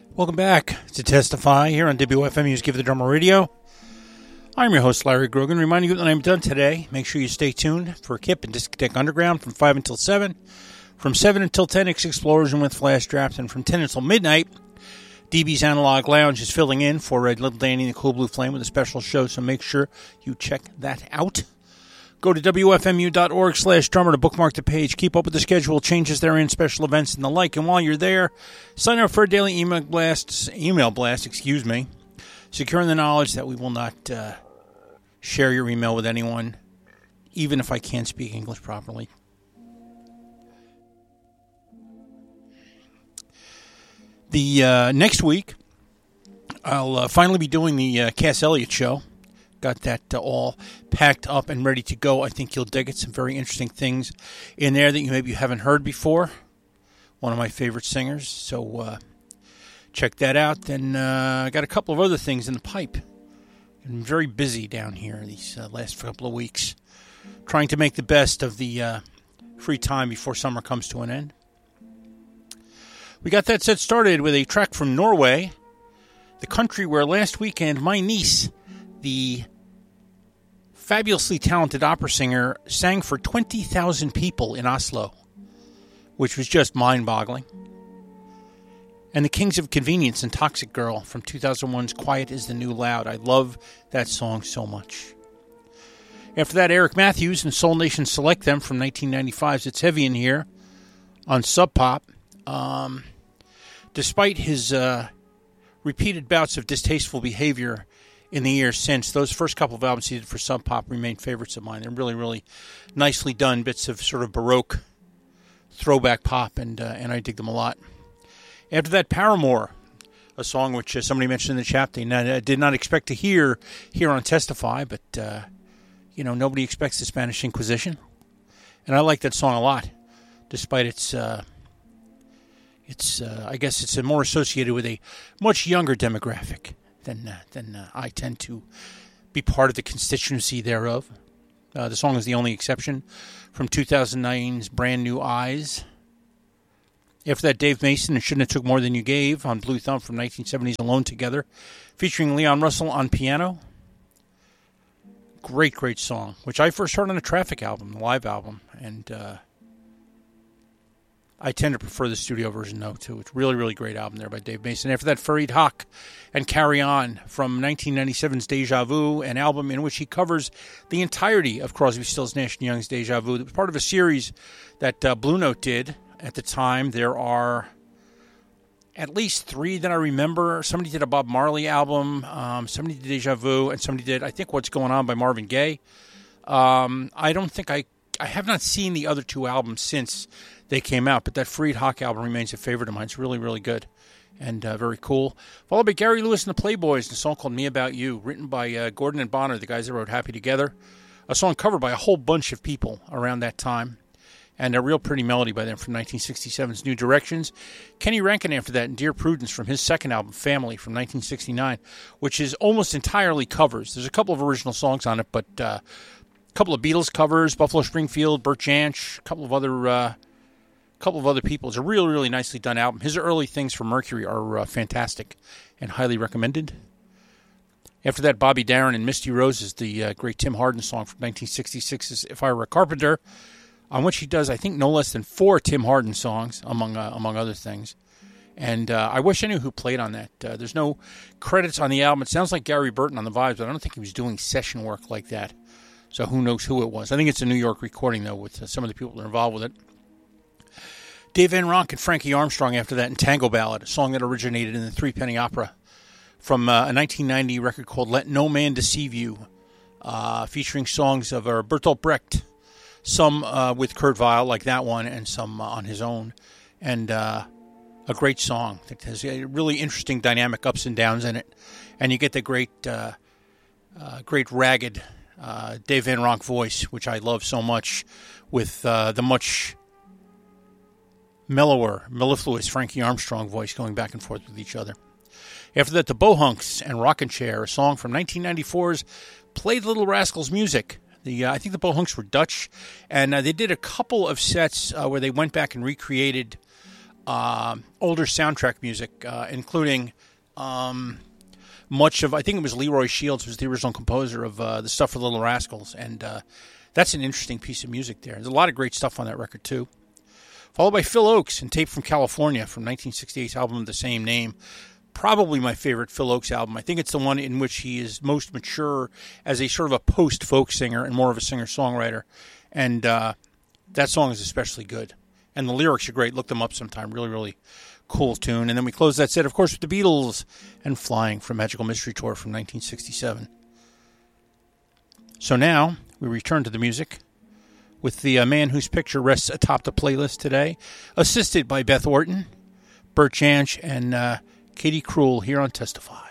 Welcome back to Testify here on WFMU's Give the Drummer Radio. I'm your host, Larry Grogan, reminding you that I'm done today. Make sure you stay tuned for Kip and Discotheque Underground from 5 until 7. From 7 until 10, Explosion with Flash Drafts. And from 10 until midnight, DB's Analog Lounge is filling in for Little Danny and the Cool Blue Flame with a special show, so make sure you check that out. Go to WFMU.org/drummer to bookmark the page. Keep up with the schedule, changes therein, special events, and the like. And while you're there, sign up for a daily email blast, securing the knowledge that we will not share your email with anyone, even if I can't speak English properly. The next week, I'll finally be doing the Cass Elliot show. Got that all packed up and ready to go. I think you'll dig it. Some very interesting things in there that you maybe haven't heard before. One of my favorite singers. So check that out. Then I got a couple of other things in the pipe. I'm very busy down here these last couple of weeks. Trying to make the best of the free time before summer comes to an end. We got that set started with a track from Norway, the country where last weekend my niece, the fabulously talented opera singer, sang for 20,000 people in Oslo, which was just mind-boggling. And the Kings of Convenience and Toxic Girl from 2001's Quiet is the New Loud. I love that song so much. After that, Eric Matthews and Soul Nation Select Them from 1995's It's Heavy in Here on Sub Pop. Despite his repeated bouts of distasteful behavior in the years since, those first couple of albums he did for Sub Pop remain favorites of mine. They're really, really nicely done, bits of sort of Baroque throwback pop, and I dig them a lot. After that, Paramore, a song which somebody mentioned in the chat they did not expect to hear here on Testify, but, nobody expects the Spanish Inquisition. And I like that song a lot, despite its I guess it's more associated with a much younger demographic than I tend to be part of the constituency thereof. The song is the only exception from 2009's Brand New Eyes. After that, Dave Mason and Shouldn't Have Took More Than You Gave on Blue Thumb from 1970's Alone Together, featuring Leon Russell on piano. Great, great song, which I first heard on a Traffic album, the live album, and I tend to prefer the studio version, though, too. It's a really, really great album there by Dave Mason. After that, Fareed Haq and Carry On from 1997's Deja Vu, an album in which he covers the entirety of Crosby, Stills, Nash & Young's Deja Vu. It was part of a series that Blue Note did at the time. There are at least 3 that I remember. Somebody did a Bob Marley album, somebody did Deja Vu, and somebody did, I think, What's Going On by Marvin Gaye. I don't think I have not seen the other 2 albums since they came out, but that Fareed Haq album remains a favorite of mine. It's really, really good and very cool. Followed by Gary Lewis and the Playboys, and a song called Me About You, written by Gordon and Bonner, the guys that wrote Happy Together. A song covered by a whole bunch of people around that time, and a real pretty melody by them from 1967's New Directions. Kenny Rankin after that, and Dear Prudence from his second album, Family, from 1969, which is almost entirely covers. There's a couple of original songs on it, but a couple of Beatles covers, Buffalo Springfield, Burt Jansch, a couple of other people. It's a really, really nicely done album. His early things for Mercury are fantastic and highly recommended. After that, Bobby Darin and Misty Roses, the great Tim Hardin song from 1966's If I Were a Carpenter, on which he does, I think, no less than 4 Tim Hardin songs, among other things. And I wish I knew who played on that. There's no credits on the album. It sounds like Gary Burton on the vibes, but I don't think he was doing session work like that. So who knows who it was. I think it's a New York recording, though, with some of the people that are involved with it. Dave Van Ronk and Frankie Armstrong after that in Tango Ballad, a song that originated in the Three Penny Opera from a 1990 record called Let No Man Deceive You, featuring songs of Bertolt Brecht, some with Kurt Weill, like that one, and some on his own. And a great song that has a really interesting dynamic ups and downs in it. And you get the great ragged Dave Van Ronk voice, which I love so much, with the much mellower, mellifluous Frankie Armstrong voice going back and forth with each other. After that, the Bohunks and Rockin' Chair, a song from 1994's Play the Little Rascals Music. I think the Bohunks were Dutch, and they did a couple of sets where they went back and recreated older soundtrack music, including much of, I think it was Leroy Shields was the original composer of the stuff for Little Rascals, and that's an interesting piece of music there. There's a lot of great stuff on that record, too. Followed by Phil Ochs and Tape from California from 1968's album of the same name. Probably my favorite Phil Ochs album. I think it's the one in which he is most mature as a sort of a post-folk singer and more of a singer-songwriter. And that song is especially good. And the lyrics are great. Look them up sometime. Really, really cool tune. And then we close that set, of course, with the Beatles and Flying from Magical Mystery Tour from 1967. So now we return to the music with the man whose picture rests atop the playlist today, assisted by Beth Orton, Bert Jansch, and Katie Krul here on Testify.